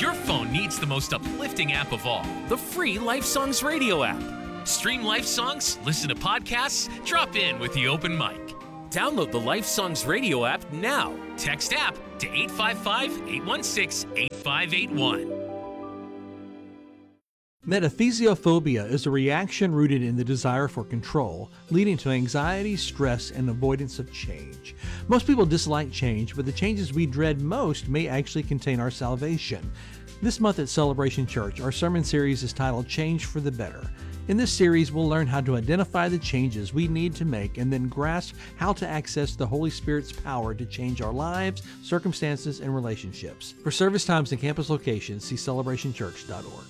Your phone needs the most uplifting app of all, the free Life Songs radio app. Stream Life Songs, listen to podcasts, drop in with the open mic. Download the Life Songs radio app now. Text app to 855-816-8581. Metathesiophobia is a reaction rooted in the desire for control, leading to anxiety, stress, and avoidance of change. Most people dislike change, but the changes we dread most may actually contain our salvation. This month at Celebration Church, our sermon series is titled Change for the Better. In this series, we'll learn how to identify the changes we need to make and then grasp how to access the Holy Spirit's power to change our lives, circumstances, and relationships. For service times and campus locations, see celebrationchurch.org.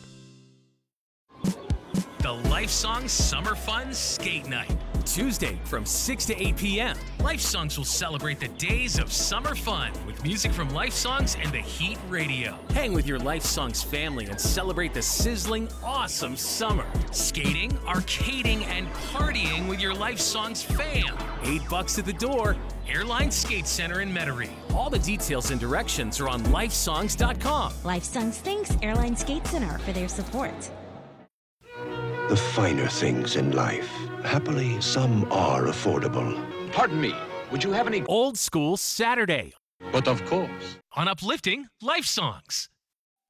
The Life Songs Summer Fun Skate Night. Tuesday from 6 to 8 p.m. Life Songs will celebrate the days of summer fun with music from Life Songs and the Heat Radio. Hang with your Life Songs family and celebrate the sizzling, awesome summer. Skating, arcading, and partying with your Life Songs fam. $8 at the door. Airline Skate Center in Metairie. All the details and directions are on lifesongs.com. Life Songs thanks Airline Skate Center for their support. The finer things in life. Happily, some are affordable. Pardon me, would you have any... Old School Saturday But of course. on Uplifting Life Songs.